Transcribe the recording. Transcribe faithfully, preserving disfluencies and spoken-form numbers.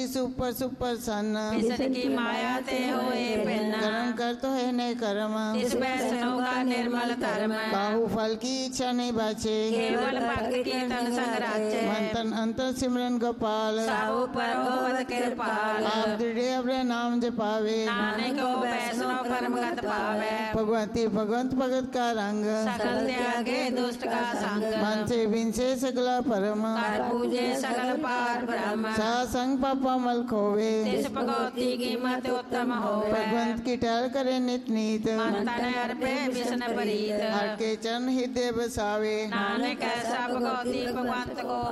super super सन विषद की माया ते होए भिन्न कर्म कर तो है ने कर्म इस वैष्णव का निर्मल धर्म काहू फल की इच्छा नहीं बाचे केवल भक्त कीर्तन संग राचे मन तन अंतर सिमरन गोपाल साहु पर गोवत कृपाल आप दृढ़ अपने नाम जपावे नानक को वैष्णव परमगत पावे भगवती भगवंत भगत का रंग सकल त्यागे दुष्ट का संग मन से विंसे सकला परम कर पूजे सकल पार ब्रह्म सा संग पापा मल खोवे तिस भगवती की मत उत्तम होवे भगवंत की टहल करे नित नीत मन तन अर्पे विष्णु प्रीत हर के चरण हृदय बसावे नानक ऐसा भगवती भगवंत को